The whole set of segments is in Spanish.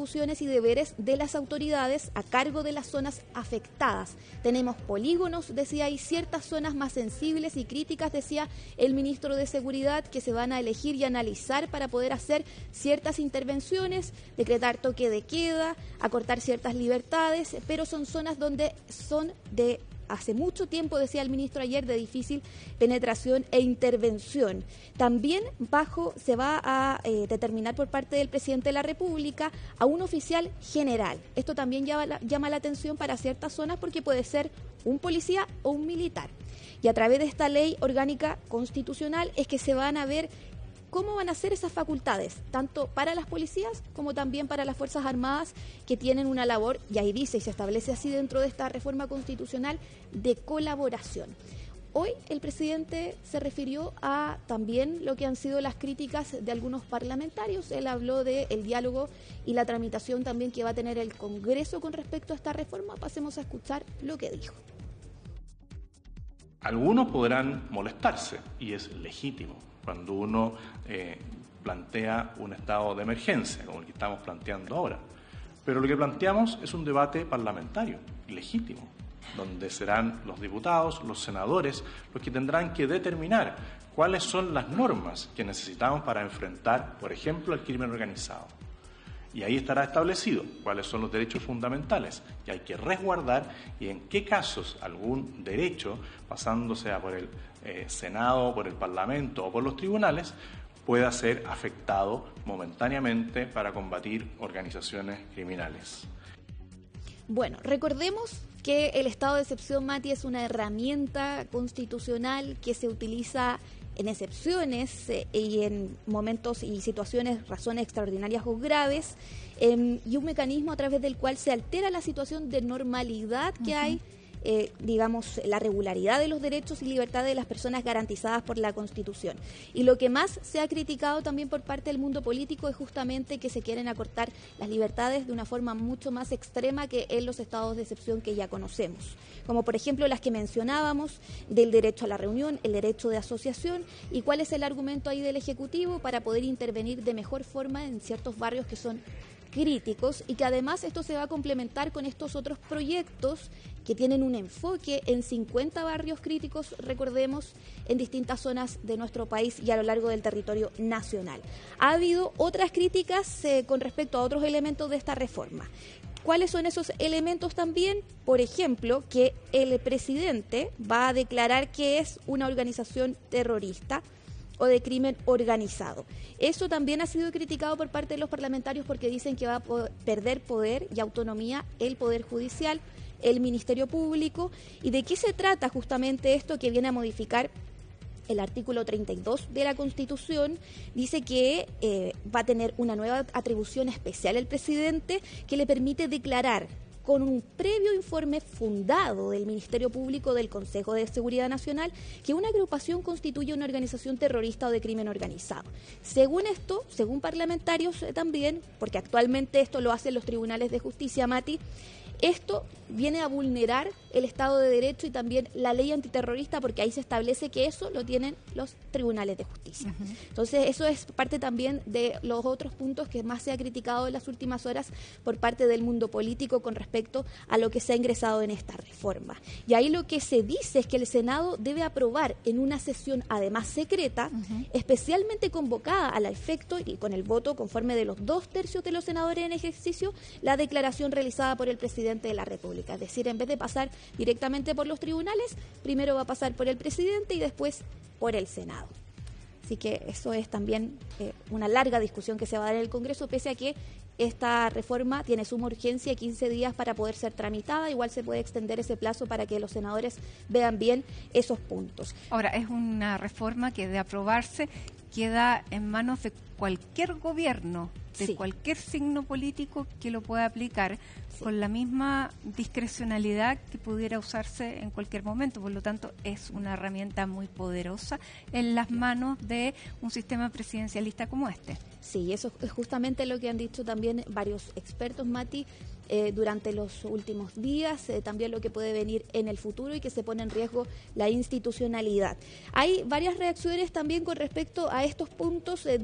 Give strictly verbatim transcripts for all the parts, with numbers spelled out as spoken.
atribuciones y deberes de las autoridades a cargo de las zonas afectadas. Tenemos polígonos, decía, y ciertas zonas más sensibles y críticas, decía el ministro de Seguridad, que se van a elegir y analizar para poder hacer ciertas intervenciones, decretar toque de queda, acortar ciertas libertades, pero son zonas donde son de hace mucho tiempo, decía el ministro ayer, de difícil penetración e intervención. También bajo se va a eh, determinar por parte del presidente de la República a un oficial general. Esto también llama la, llama la atención para ciertas zonas porque puede ser un policía o un militar. Y a través de esta ley orgánica constitucional es que se van a ver cómo van a ser esas facultades, tanto para las policías como también para las Fuerzas Armadas, que tienen una labor, y ahí dice y se establece así dentro de esta reforma constitucional, de colaboración. Hoy el presidente se refirió a también lo que han sido las críticas de algunos parlamentarios. Él habló del diálogo y la tramitación también que va a tener el Congreso con respecto a esta reforma. Pasemos a escuchar lo que dijo. Algunos podrán molestarse, y es legítimo, cuando uno eh, plantea un estado de emergencia, como el que estamos planteando ahora. Pero lo que planteamos es un debate parlamentario, legítimo, donde serán los diputados, los senadores, los que tendrán que determinar cuáles son las normas que necesitamos para enfrentar, por ejemplo, el crimen organizado. Y ahí estará establecido cuáles son los derechos fundamentales que hay que resguardar y en qué casos algún derecho, pasándose a por el eh, Senado, por el Parlamento o por los tribunales, pueda ser afectado momentáneamente para combatir organizaciones criminales. Bueno, recordemos que el estado de excepción, Mati, es una herramienta constitucional que se utiliza en excepciones eh, y en momentos y situaciones, razones extraordinarias o graves, eh, y un mecanismo a través del cual se altera la situación de normalidad que uh-huh. hay, eh, digamos, la regularidad de los derechos y libertades de las personas garantizadas por la Constitución. Y lo que más se ha criticado también por parte del mundo político es justamente que se quieren acortar las libertades de una forma mucho más extrema que en los estados de excepción que ya conocemos, como por ejemplo las que mencionábamos del derecho a la reunión, el derecho de asociación, y cuál es el argumento ahí del Ejecutivo para poder intervenir de mejor forma en ciertos barrios que son críticos, y que además esto se va a complementar con estos otros proyectos que tienen un enfoque en cincuenta barrios críticos, recordemos, en distintas zonas de nuestro país y a lo largo del territorio nacional. Ha habido otras críticas eh, con respecto a otros elementos de esta reforma. ¿Cuáles son esos elementos también? Por ejemplo, que el presidente va a declarar que es una organización terrorista o de crimen organizado. Eso también ha sido criticado por parte de los parlamentarios porque dicen que va a poder perder poder y autonomía el Poder Judicial, el Ministerio Público. ¿Y de qué se trata justamente esto que viene a modificar el artículo treinta y dos de la Constitución? Dice que eh, va a tener una nueva atribución especial el presidente que le permite declarar con un previo informe fundado del Ministerio Público del Consejo de Seguridad Nacional que una agrupación constituye una organización terrorista o de crimen organizado. Según esto, según parlamentarios eh, también, porque actualmente esto lo hacen los tribunales de justicia, Mati, esto viene a vulnerar el Estado de Derecho y también la ley antiterrorista, porque ahí se establece que eso lo tienen los tribunales de justicia. Uh-huh. Entonces, eso es parte también de los otros puntos que más se ha criticado en las últimas horas por parte del mundo político con respecto a lo que se ha ingresado en esta reforma. Y ahí lo que se dice es que el Senado debe aprobar en una sesión, además secreta, uh-huh. especialmente convocada al efecto y con el voto conforme de los dos tercios de los senadores en ejercicio, la declaración realizada por el presidente de la República. Es decir, en vez de pasar directamente por los tribunales, primero va a pasar por el presidente y después por el Senado. Así que eso es también eh, una larga discusión que se va a dar en el Congreso, pese a que esta reforma tiene suma urgencia y quince días para poder ser tramitada. Igual se puede extender ese plazo para que los senadores vean bien esos puntos. Ahora, es una reforma que de aprobarse queda en manos de cualquier gobierno, de sí. cualquier signo político que lo pueda aplicar, sí. con la misma discrecionalidad que pudiera usarse en cualquier momento. Por lo tanto, es una herramienta muy poderosa en las manos de un sistema presidencialista como este. Sí, eso es justamente lo que han dicho también varios expertos, Mati, eh, durante los últimos días, eh, también lo que puede venir en el futuro y que se pone en riesgo la institucionalidad. Hay varias reacciones también con respecto a estos puntos eh, del Estado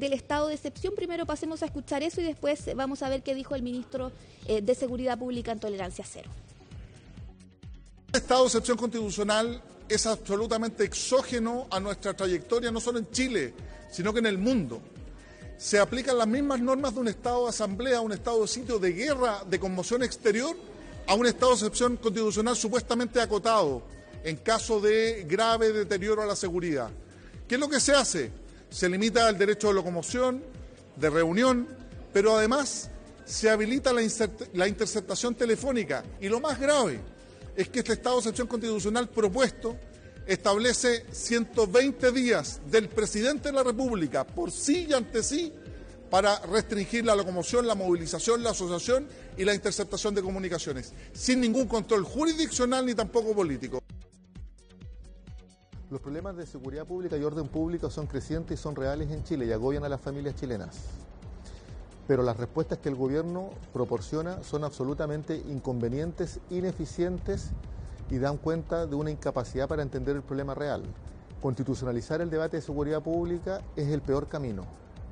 estado de excepción. Primero pasemos a escuchar eso y después vamos a ver qué dijo el ministro eh, de Seguridad Pública en Tolerancia Cero. El estado de excepción constitucional es absolutamente exógeno a nuestra trayectoria, no solo en Chile, sino que en el mundo. Se aplican las mismas normas de un estado de asamblea, un estado de sitio de guerra, de conmoción exterior, a un estado de excepción constitucional supuestamente acotado en caso de grave deterioro a la seguridad. ¿Qué es lo que se hace? Se limita el derecho de locomoción, de reunión, pero además se habilita la, la interceptación telefónica. Y lo más grave es que este estado de excepción constitucional propuesto establece ciento veinte días del presidente de la República por sí y ante sí para restringir la locomoción, la movilización, la asociación y la interceptación de comunicaciones, sin ningún control jurisdiccional ni tampoco político. Los problemas de seguridad pública y orden público son crecientes y son reales en Chile y agobian a las familias chilenas. Pero las respuestas que el gobierno proporciona son absolutamente inconvenientes, ineficientes y dan cuenta de una incapacidad para entender el problema real. Constitucionalizar el debate de seguridad pública es el peor camino.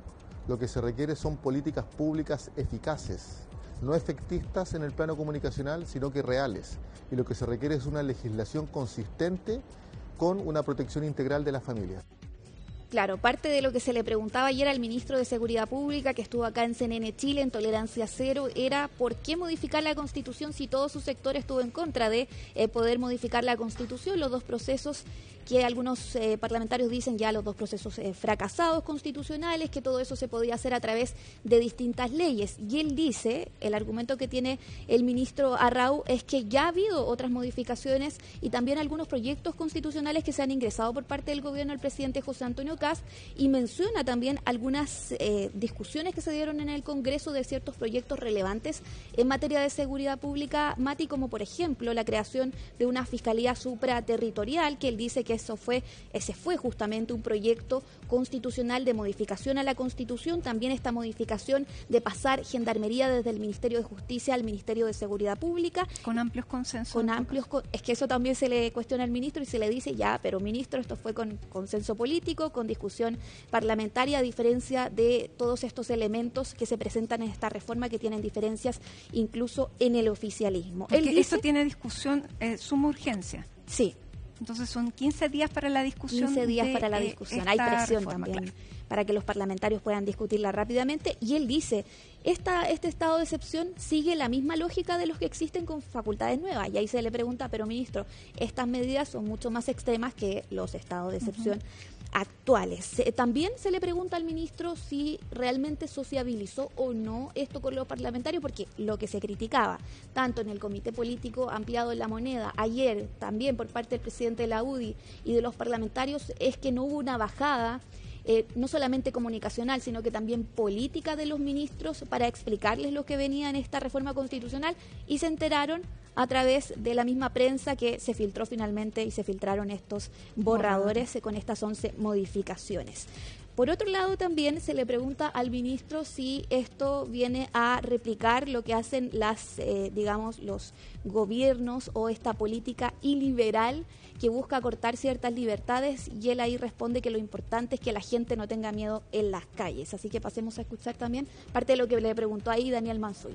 Lo que se requiere son políticas públicas eficaces, no efectistas en el plano comunicacional, sino que reales. Y lo que se requiere es una legislación consistente con una protección integral de las familias. Claro, parte de lo que se le preguntaba ayer al ministro de Seguridad Pública, que estuvo acá en C N N Chile, en Tolerancia Cero, era por qué modificar la Constitución si todo su sector estuvo en contra de eh, poder modificar la Constitución, los dos procesos que algunos eh, parlamentarios dicen ya los dos procesos eh, fracasados constitucionales, que todo eso se podía hacer a través de distintas leyes. Y él dice, el argumento que tiene el ministro Arrau es que ya ha habido otras modificaciones y también algunos proyectos constitucionales que se han ingresado por parte del gobierno del presidente José Antonio Kast, y menciona también algunas eh, discusiones que se dieron en el Congreso de ciertos proyectos relevantes en materia de seguridad pública, Mati, como por ejemplo la creación de una fiscalía supraterritorial, que él dice que eso fue, ese fue justamente un proyecto constitucional de modificación a la Constitución, también esta modificación de pasar gendarmería desde el Ministerio de Justicia al Ministerio de Seguridad Pública. Con amplios consensos. Con amplios, con, es que eso también se le cuestiona al ministro y se le dice ya, pero ministro, esto fue con consenso político, con discusión parlamentaria, a diferencia de todos estos elementos que se presentan en esta reforma que tienen diferencias incluso en el oficialismo. Porque Él dice, eso tiene discusión, eh, suma urgencia. Sí. Entonces son quince días para la discusión. quince días de, para la eh, discusión. Hay presión reforma, también claro, para que los parlamentarios puedan discutirla rápidamente. Y él dice, esta, este estado de excepción sigue la misma lógica de los que existen con facultades nuevas. Y ahí se le pregunta, pero ministro, estas medidas son mucho más extremas que los estados de excepción uh-huh. actuales. Eh, también se le pregunta al ministro si realmente sociabilizó o no esto con los parlamentarios, porque lo que se criticaba, tanto en el Comité Político Ampliado en la Moneda, ayer también por parte del presidente de la U D I y de los parlamentarios, es que no hubo una bajada Eh, no solamente comunicacional, sino que también política de los ministros para explicarles lo que venía en esta reforma constitucional, y se enteraron a través de la misma prensa que se filtró finalmente y se filtraron estos borradores con estas once modificaciones. Por otro lado, también se le pregunta al ministro si esto viene a replicar lo que hacen las, eh, digamos, los gobiernos o esta política iliberal que busca cortar ciertas libertades, y él ahí responde que lo importante es que la gente no tenga miedo en las calles. Así que pasemos a escuchar también parte de lo que le preguntó ahí Daniel Mansuy.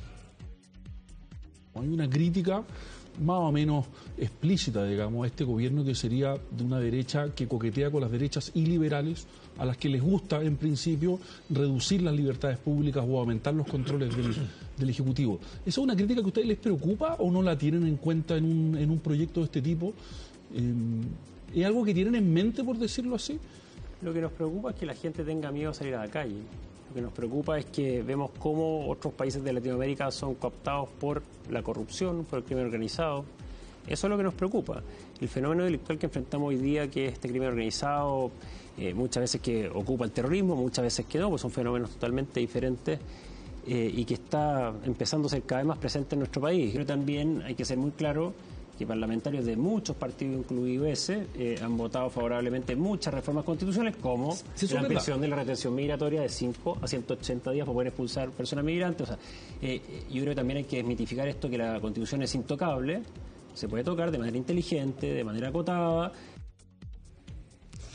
Hay una crítica más o menos explícita, digamos, a este gobierno que sería de una derecha que coquetea con las derechas iliberales, a las que les gusta, en principio, reducir las libertades públicas o aumentar los controles del, del Ejecutivo. ¿Esa es una crítica que a ustedes les preocupa o no la tienen en cuenta en un, en un proyecto de este tipo? Eh, ¿Es algo que tienen en mente, por decirlo así? Lo que nos preocupa es que la gente tenga miedo a salir a la calle. Lo que nos preocupa es que vemos cómo otros países de Latinoamérica son cooptados por la corrupción, por el crimen organizado. Eso es lo que nos preocupa. El fenómeno delictual que enfrentamos hoy día, que es este crimen organizado, eh, muchas veces que ocupa el terrorismo, muchas veces que no, pues son fenómenos totalmente diferentes eh, y que está empezando a ser cada vez más presente en nuestro país. Pero también hay que ser muy claro que parlamentarios de muchos partidos, incluido ese, eh, han votado favorablemente muchas reformas constitucionales, como sí, la ampliación de la retención migratoria de cinco a ciento ochenta días para poder expulsar personas migrantes. O sea, eh, yo creo que también hay que desmitificar esto, que la Constitución es intocable, se puede tocar de manera inteligente, de manera acotada.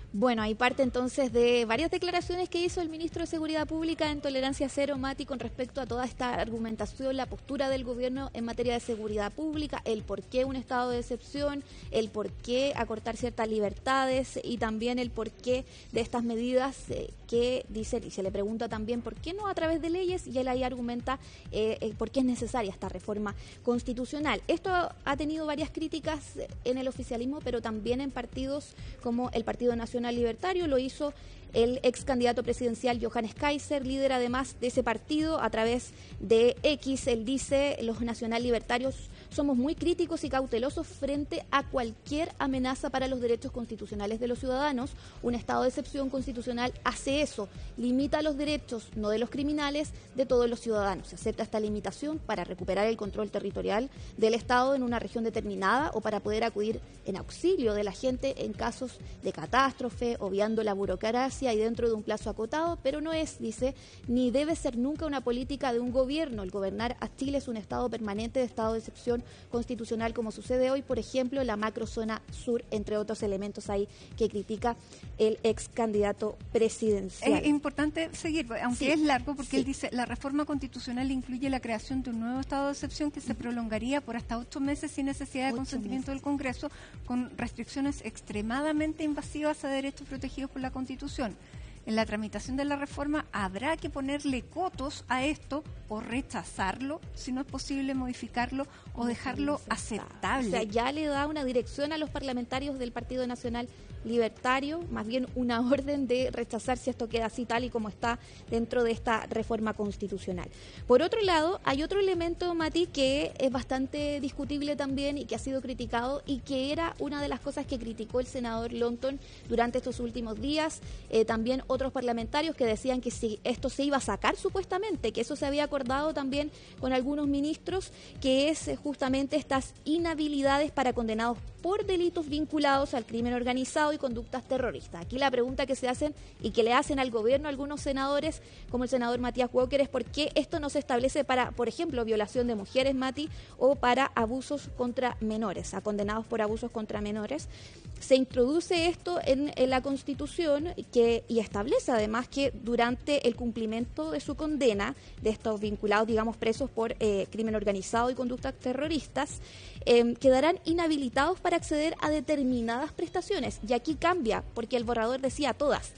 Bueno, hay parte entonces de varias declaraciones que hizo el ministro de Seguridad Pública en Tolerancia Cero, Mati, con respecto a toda esta argumentación, la postura del gobierno en materia de seguridad pública, el por qué un estado de excepción, el por qué acortar ciertas libertades y también el por qué de estas medidas eh, que dice, y se le pregunta también por qué no a través de leyes, y él ahí argumenta eh, eh, por qué es necesaria esta reforma constitucional. Esto ha tenido varias críticas en el oficialismo, pero también en partidos como el Partido Nacional Libertario. Lo hizo el ex candidato presidencial Johannes Kaiser, líder además de ese partido, a través de X. Él dice: los nacional libertarios somos muy críticos y cautelosos frente a cualquier amenaza para los derechos constitucionales de los ciudadanos. Un estado de excepción constitucional hace eso, limita los derechos, no de los criminales, de todos los ciudadanos. Se acepta esta limitación para recuperar el control territorial del Estado en una región determinada o para poder acudir en auxilio de la gente en casos de catástrofe, obviando la burocracia y dentro de un plazo acotado, pero no es, dice, ni debe ser nunca una política de un gobierno. El gobernar a Chile es un estado permanente de estado de excepción constitucional, como sucede hoy, por ejemplo, la macrozona sur, entre otros elementos ahí que critica el ex candidato presidencial. Es importante seguir, aunque sí, es largo, porque sí. él dice: la reforma constitucional incluye la creación de un nuevo estado de excepción que se prolongaría por hasta ocho meses sin necesidad de Ocho consentimiento meses. del Congreso, con restricciones extremadamente invasivas a derechos protegidos por la Constitución. En la tramitación de la reforma habrá que ponerle cotos a esto o rechazarlo, si no es posible modificarlo o dejarlo aceptable. O sea, ya le da una dirección a los parlamentarios del Partido Nacional Libertario, más bien una orden de rechazar si esto queda así tal y como está dentro de esta reforma constitucional. Por otro lado, hay otro elemento, Mati, que es bastante discutible también y que ha sido criticado y que era una de las cosas que criticó el senador Longton durante estos últimos días. Eh, también otros parlamentarios que decían que si esto se iba a sacar supuestamente, que eso se había acordado también con algunos ministros, que es eh, justamente estas inhabilidades para condenados por delitos vinculados al crimen organizado y conductas terroristas. Aquí la pregunta que se hacen y que le hacen al gobierno algunos senadores, como el senador Matías Walker, es por qué esto no se establece para, por ejemplo, violación de mujeres, Mati, o para abusos contra menores, a condenados por abusos contra menores. Se introduce esto en, en la Constitución que, y establece además que durante el cumplimiento de su condena de estos vinculados, digamos, presos por eh, crimen organizado y conductas terroristas, eh, quedarán inhabilitados para acceder a determinadas prestaciones. Y aquí cambia, porque el borrador decía todas.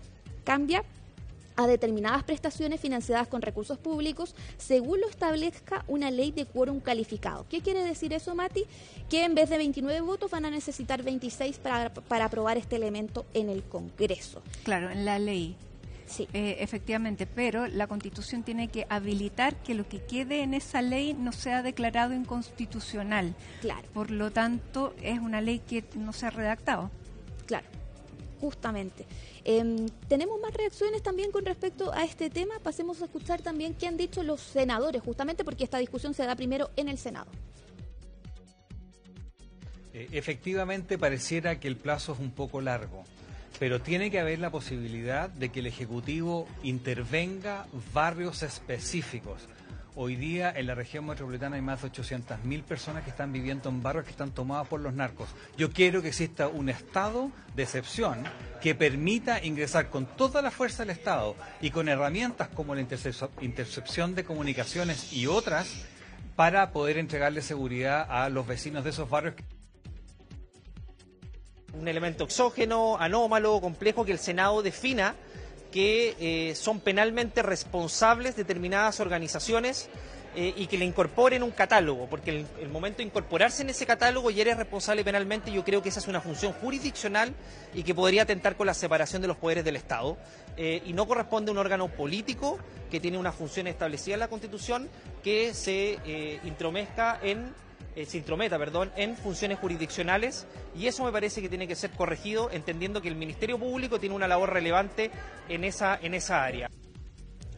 Cambia a determinadas prestaciones financiadas con recursos públicos, según lo establezca una ley de quórum calificado. ¿Qué quiere decir eso, Mati? Que en vez de veintinueve votos van a necesitar veintiséis para, para aprobar este elemento en el Congreso. Claro, en la ley. Sí. Eh, efectivamente, pero la Constitución tiene que habilitar que lo que quede en esa ley no sea declarado inconstitucional. Claro. Por lo tanto, es una ley que no se ha redactado. Claro, justamente. Eh, tenemos más reacciones también con respecto a este tema. Pasemos a escuchar también qué han dicho los senadores, justamente porque esta discusión se da primero en el Senado. Eh, efectivamente, pareciera que el plazo es un poco largo, pero tiene que haber la posibilidad de que el Ejecutivo intervenga barrios específicos. Hoy día en la región metropolitana hay más de ochocientas mil personas que están viviendo en barrios que están tomados por los narcos. Yo quiero que exista un estado de excepción que permita ingresar con toda la fuerza del Estado y con herramientas como la intercepción de comunicaciones y otras para poder entregarle seguridad a los vecinos de esos barrios. Un elemento exógeno, anómalo, complejo, que el Senado defina que eh, son penalmente responsables determinadas organizaciones eh, y que le incorporen un catálogo, porque el, el momento de incorporarse en ese catálogo y eres responsable penalmente, yo creo que esa es una función jurisdiccional y que podría atentar con la separación de los poderes del Estado, eh, y no corresponde a un órgano político que tiene una función establecida en la Constitución que se eh, intromezca en Eh, se intrometa, perdón, en funciones jurisdiccionales, y eso me parece que tiene que ser corregido, entendiendo que el Ministerio Público tiene una labor relevante en esa, en esa área.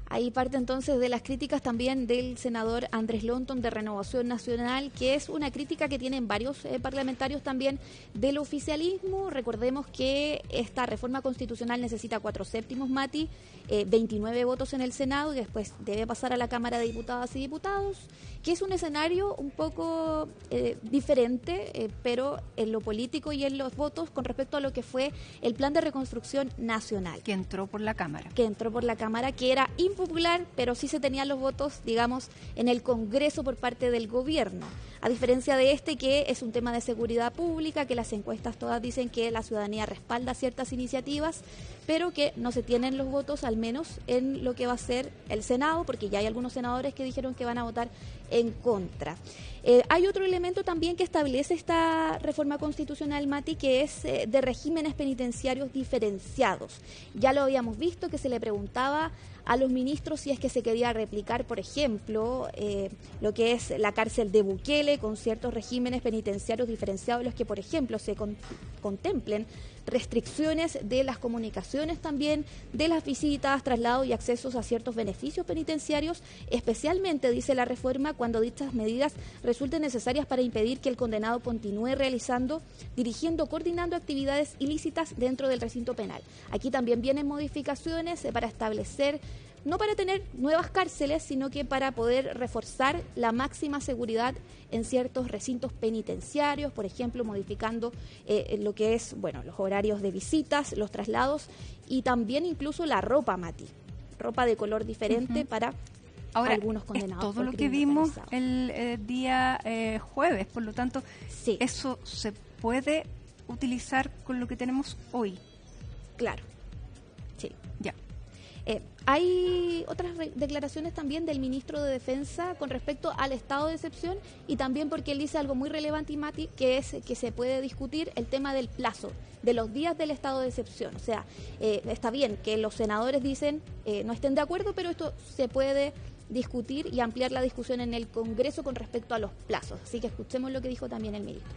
Ahí parte entonces de las críticas también del senador Andrés Lonton de Renovación Nacional, que es una crítica que tienen varios eh, parlamentarios también del oficialismo. Recordemos que esta reforma constitucional necesita cuatro séptimos, Mati, eh, veintinueve votos en el Senado y después debe pasar a la Cámara de Diputadas y Diputados, que es un escenario un poco eh, diferente, eh, pero en lo político y en los votos con respecto a lo que fue el Plan de Reconstrucción Nacional. Que entró por la Cámara. Que entró por la Cámara, que era impopular, pero sí se tenían los votos, digamos, en el Congreso por parte del gobierno. A diferencia de este, que es un tema de seguridad pública, que las encuestas todas dicen que la ciudadanía respalda ciertas iniciativas, pero que no se tienen los votos, al menos en lo que va a ser el Senado, porque ya hay algunos senadores que dijeron que van a votar en contra. Eh, hay otro elemento también que establece esta reforma constitucional, Mati, que es eh, de regímenes penitenciarios diferenciados. Ya lo habíamos visto, que se le preguntaba a los ministros si es que se quería replicar, por ejemplo, eh, lo que es la cárcel de Bukele, con ciertos regímenes penitenciarios diferenciados, los que, por ejemplo, se con, contemplen restricciones de las comunicaciones también, de las visitas, traslados y accesos a ciertos beneficios penitenciarios, especialmente, dice la reforma, cuando dichas medidas resulten necesarias para impedir que el condenado continúe realizando, dirigiendo, coordinando actividades ilícitas dentro del recinto penal. Aquí también vienen modificaciones eh, para establecer, no para tener nuevas cárceles, sino que para poder reforzar la máxima seguridad en ciertos recintos penitenciarios, por ejemplo, modificando eh, lo que es, bueno, los horarios de visitas, los traslados y también incluso la ropa, Mati, ropa de color diferente uh-huh. para Ahora, algunos condenados. Es todo lo que vimos el eh, día eh, jueves, por lo tanto, sí. Eso se puede utilizar con lo que tenemos hoy. Claro, sí. Ya. Eh, hay otras re- declaraciones también del ministro de Defensa con respecto al estado de excepción y también porque él dice algo muy relevante, y Mati, que es que se puede discutir el tema del plazo, de los días del estado de excepción. O sea, eh, está bien que los senadores dicen eh, no estén de acuerdo, pero esto se puede discutir y ampliar la discusión en el Congreso con respecto a los plazos. Así que escuchemos lo que dijo también el ministro.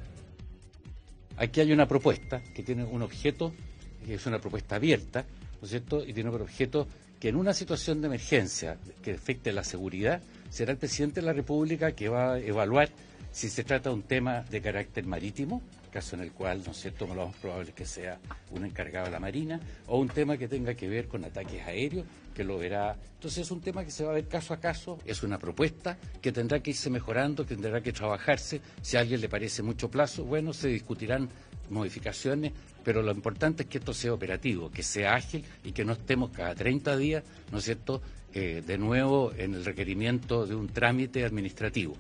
Aquí hay una propuesta que tiene un objeto, que es una propuesta abierta, ¿no es cierto? Y tiene por objeto que en una situación de emergencia que afecte la seguridad, será el presidente de la República que va a evaluar si se trata de un tema de carácter marítimo, caso en el cual, ¿no es cierto?, lo más probable es que sea un encargado de la Marina, o un tema que tenga que ver con ataques aéreos, que lo verá. Entonces es un tema que se va a ver caso a caso, es una propuesta que tendrá que irse mejorando, que tendrá que trabajarse. Si a alguien le parece mucho plazo, bueno, se discutirán modificaciones, pero lo importante es que esto sea operativo, que sea ágil y que no estemos cada treinta días, ¿no es cierto?, eh, de nuevo en el requerimiento de un trámite administrativo.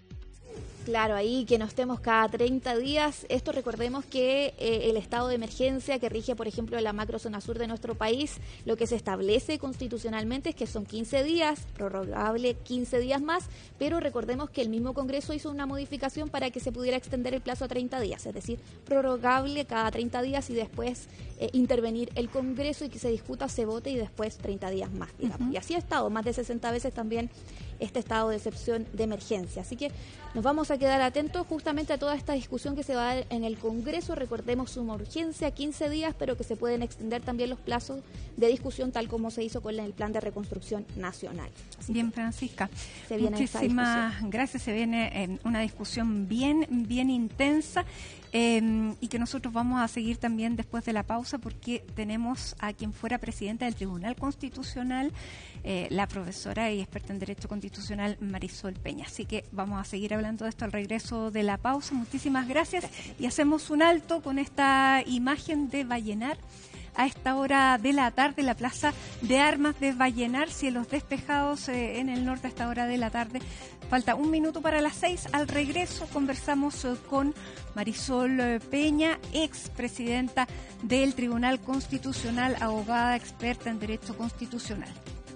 Claro, ahí que no estemos cada treinta días. Esto recordemos que eh, el estado de emergencia que rige, por ejemplo, en la macrozona sur de nuestro país, lo que se establece constitucionalmente es que son quince días, prorrogable quince días más, pero recordemos que el mismo Congreso hizo una modificación para que se pudiera extender el plazo a treinta días, es decir, prorrogable cada treinta días y después eh, intervenir el Congreso y que se discuta, se vote y después treinta días más, digamos. Uh-huh. Y así ha estado más de sesenta veces también este estado de excepción de emergencia. Así que nos vamos a quedar atentos justamente a toda esta discusión que se va a dar en el Congreso. Recordemos suma urgencia, quince días, pero que se pueden extender también los plazos de discusión tal como se hizo con el Plan de Reconstrucción Nacional. Así bien, Francisca. Se viene muchísimas gracias. Se viene eh, una discusión bien, bien intensa. Eh, y que nosotros vamos a seguir también después de la pausa, porque tenemos a quien fuera presidenta del Tribunal Constitucional, eh, la profesora y experta en Derecho Constitucional Marisol Peña. Así que vamos a seguir hablando de esto al regreso de la pausa. Muchísimas gracias y hacemos un alto con esta imagen de Vallenar. A esta hora de la tarde, la Plaza de Armas de Vallenar, cielos despejados eh, en el norte a esta hora de la tarde. Falta un minuto para las seis. Al regreso conversamos eh, con Marisol eh, Peña, expresidenta del Tribunal Constitucional, abogada experta en Derecho Constitucional.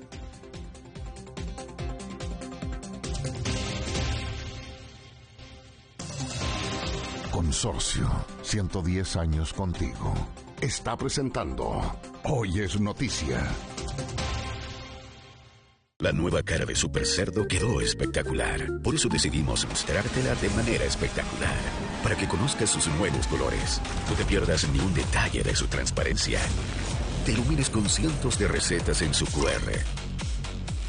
Consorcio, ciento diez años contigo. Está presentando Hoy es Noticia. La nueva cara de Super Cerdo quedó espectacular. Por eso decidimos mostrártela de manera espectacular. Para que conozcas sus nuevos colores. No te pierdas ni un detalle de su transparencia. Te ilumines con cientos de recetas en su cu erre.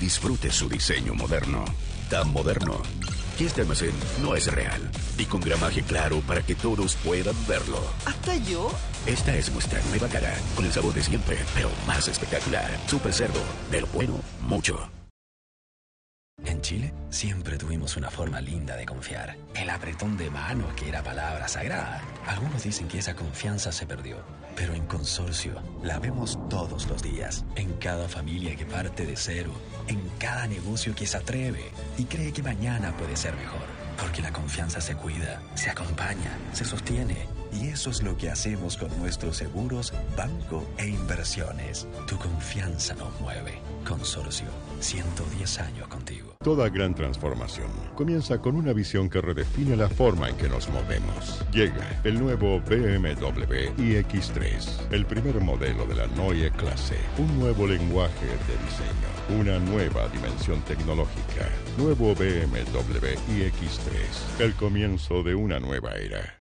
disfrute su diseño moderno. Tan moderno que este almacén no es real y con gramaje claro para que todos puedan verlo. ¿Hasta yo? Esta es nuestra nueva cara, con el sabor de siempre, pero más espectacular. Super Cerdo, de lo bueno, mucho. En Chile siempre tuvimos una forma linda de confiar. El apretón de manos, que era palabra sagrada. Algunos dicen que esa confianza se perdió, pero en Consorcio la vemos todos los días. En cada familia que parte de cero, en cada negocio que se atreve y cree que mañana puede ser mejor. Porque la confianza se cuida, se acompaña, se sostiene. Y eso es lo que hacemos con nuestros seguros, banco e inversiones. Tu confianza nos mueve. Consorcio, ciento diez años contigo. Toda gran transformación comienza con una visión que redefine la forma en que nos movemos. Llega el nuevo B M W i X tres, el primer modelo de la Neue Klasse. Un nuevo lenguaje de diseño, una nueva dimensión tecnológica. Nuevo B M W i X tres, el comienzo de una nueva era.